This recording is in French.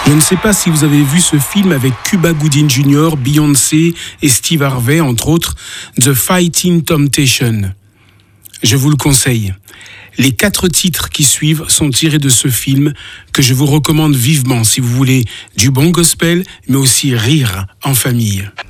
Je ne sais pas si vous avez vu ce film avec Cuba Gooding Jr., Beyoncé et Steve Harvey, entre autres, The Fighting Temptation. Je vous le conseille. Les 4 titres qui suivent sont tirés de ce film que je vous recommande vivement si vous voulez du bon gospel, mais aussi rire en famille.